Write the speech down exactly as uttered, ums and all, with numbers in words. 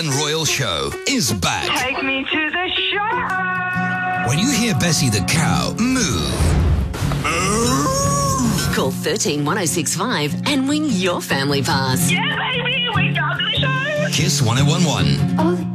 Royal Show is back. Take me to the show. When you hear Bessie the cow moo, Call thirteen one oh six five and win your family pass. Yeah, baby, we got the show. Kiss one oh one one. Oh,